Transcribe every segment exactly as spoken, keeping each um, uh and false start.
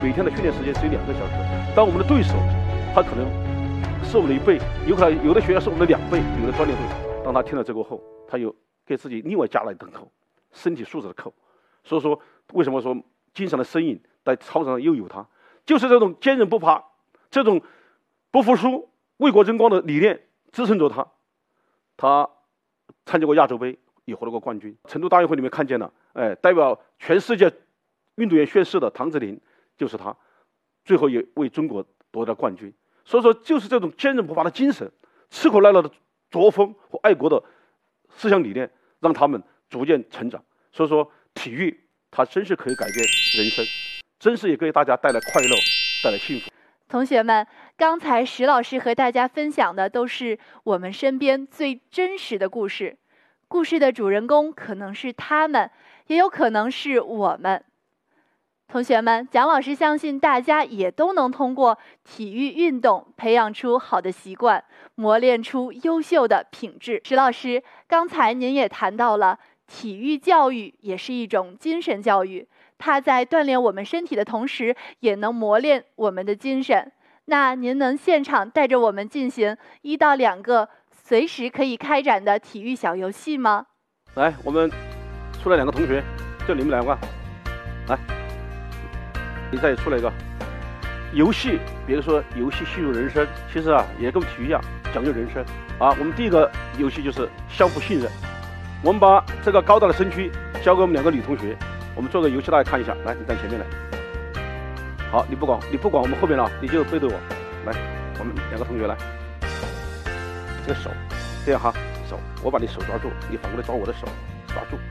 每天的训练时间只有两个小时，当我们的对手，他可能是我们的一倍，有可能有的学员是我们的两倍，有的锻炼对手。当他听了这个后，他又给自己另外加了一等扣，身体素质的扣。所以说，为什么说经常的身影在操场上又有他，就是这种坚韧不拔，这种不服输、为国争光的理念支撑着他。他参加过亚洲杯，也获得过冠军。成都大运会里面看见了，哎，代表全世界运动员宣誓的唐子霖就是他，最后也为中国夺得冠军。所以说，就是这种坚韧不拔的精神、吃苦耐劳的作风和爱国的思想理念，让他们逐渐成长。所以说，体育它真是可以改变人生，真是也给大家带来快乐，带来幸福。 同学们，刚才石老师和大家分享的都是我们身边最真实的故事，故事的主人公可能是他们，也有可能是我们。同学们，蒋老师相信大家也都能通过体育运动培养出好的习惯，磨练出优秀的品质。石老师，刚才您也谈到了体育教育也是一种精神教育，它在锻炼我们身体的同时，也能磨练我们的精神。那您能现场带着我们进行一到两个随时可以开展的体育小游戏吗？ 来，我们出来两个同学，就你们两个，来。你再出来一个游戏，比如说游戏叙述人生，其实啊也跟体育一样讲究人生啊。我们第一个游戏就是相互信任，我们把这个高大的身躯交给我们两个女同学，我们做个游戏，大家看一下。来，你站前面来。好，你不管你不管我们后面了，你就背对我。来，我们两个同学来，这个手这样哈，手我把你手抓住，你反过来抓我的手，抓住。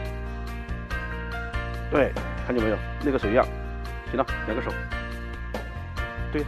对，看见没有？那个手一样。行了，两个手，对，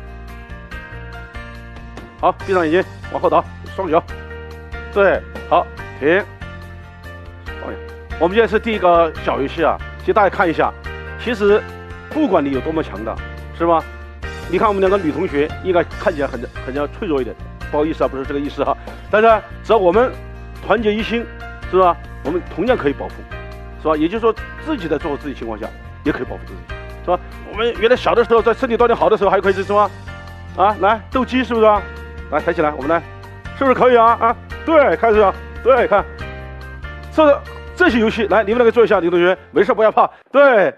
好，闭上眼睛，往后倒，双脚，对，好，停，放下。我们现在是第一个小游戏啊，其实大家看一下，其实不管你有多么强大，是吧？你看我们两个女同学应该看起来很很要脆弱一点，不好意思啊，不是这个意思哈。但是只要我们团结一心，是吧？我们同样可以保护，是吧？也就是说，自己在做自己情况下，也可以保护自己。是吧？我们原来小的时候，在身体锻炼好的时候，还可以是什么？啊，来斗鸡是不是啊？来抬起来，我们来，是不是可以啊？啊，对，开始啊，对，看，是不是这些游戏？来，你们两个做一下，女同学，没事不要怕，对，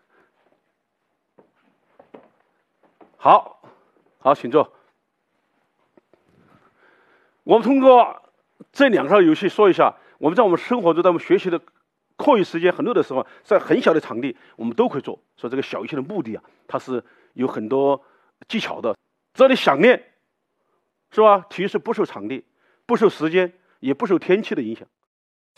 好，好，请坐。我们通过这两套游戏说一下，我们在我们生活中，在我们学习的课余时间很多的时候，在很小的场地，我们都可以做。所以这个小游戏的目的啊，它是有很多技巧的。只要你想练，是吧？体育是不受场地、不受时间，也不受天气的影响。